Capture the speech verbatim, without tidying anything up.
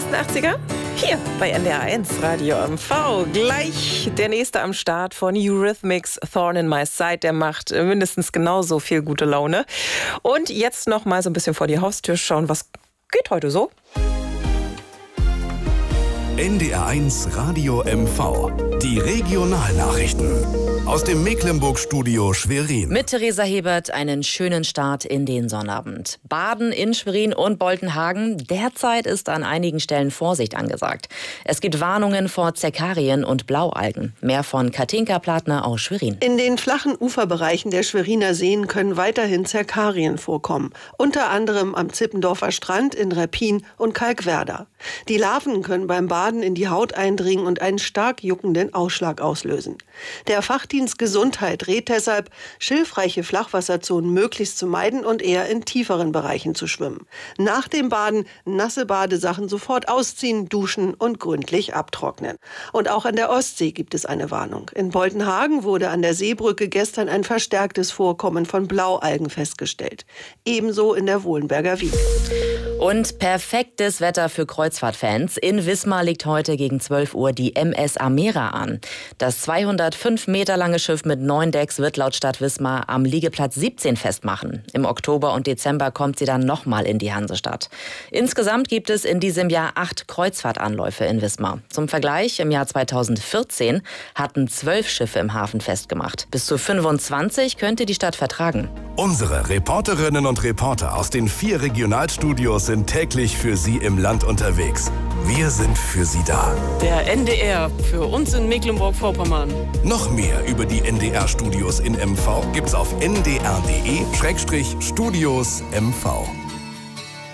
besten achtziger? Hier bei N D R eins Radio M V. Gleich der nächste am Start von Eurythmics, Thorn in My Side. Der macht mindestens genauso viel gute Laune. Und jetzt noch mal so ein bisschen vor die Haustür schauen, was geht heute so? N D R eins Radio M V. Die Regionalnachrichten aus dem Mecklenburg-Studio Schwerin. Mit Theresa Hebert einen schönen Start in den Sonnabend. Baden in Schwerin und Boltenhagen. Derzeit ist an einigen Stellen Vorsicht angesagt. Es gibt Warnungen vor Zerkarien und Blaualgen. Mehr von Katinka Platner aus Schwerin. In den flachen Uferbereichen der Schweriner Seen können weiterhin Zerkarien vorkommen. Unter anderem am Zippendorfer Strand, in Reppin und Kalkwerder. Die Larven können beim Baden in die Haut eindringen und einen stark juckenden Ausschlag auslösen. Der Fachdienst Gesundheit rät deshalb, schilfreiche Flachwasserzonen möglichst zu meiden und eher in tieferen Bereichen zu schwimmen. Nach dem Baden nasse Badesachen sofort ausziehen, duschen und gründlich abtrocknen. Und auch an der Ostsee gibt es eine Warnung. In Boltenhagen wurde an der Seebrücke gestern ein verstärktes Vorkommen von Blaualgen festgestellt. Ebenso in der Wohlenberger Wiek. Und perfektes Wetter für Kreuzfahrtfans. In Wismar liegt heute gegen zwölf Uhr die M S Amera an. Das zweihundertfünf Meter lange Schiff mit neun Decks wird laut Stadt Wismar am Liegeplatz siebzehn festmachen. Im Oktober und Dezember kommt sie dann nochmal in die Hansestadt. Insgesamt gibt es in diesem Jahr acht Kreuzfahrtanläufe in Wismar. Zum Vergleich, im Jahr zweitausendvierzehn hatten zwölf Schiffe im Hafen festgemacht. Bis zu fünfundzwanzig könnte die Stadt vertragen. Unsere Reporterinnen und Reporter aus den vier Regionalstudios sind täglich für Sie im Land unterwegs. Wir sind für Sie da. Der N D R für uns in Mecklenburg-Vorpommern. Noch mehr über die N D R-Studios in M V gibt's auf n d r punkt d e Studios M V.